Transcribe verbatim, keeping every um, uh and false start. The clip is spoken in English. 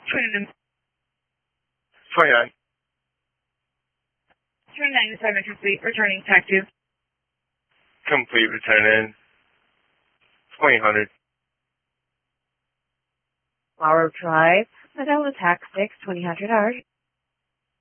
twenty-nine. twenty-nine. twenty-nine to seven complete. Returning taxi. Complete return in. twenty hundred. Flower Drive, Medalla Tax six, twenty hundred hours.